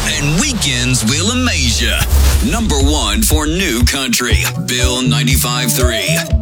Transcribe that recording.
and weekends will amaze ya. Number 1 for new country, Bill 95.3.